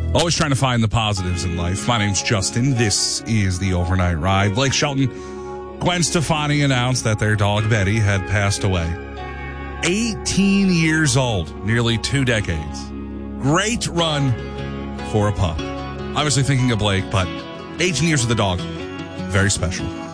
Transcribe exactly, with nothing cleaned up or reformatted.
Always trying to find the positives in life. My name's Justin. This is the Overnight Ride. Blake Shelton, Gwen Stefani announced that their dog Betty had passed away. eighteen years old, nearly two decades. Great run for a pup. Obviously thinking of Blake, but eighteen years with the dog, very special.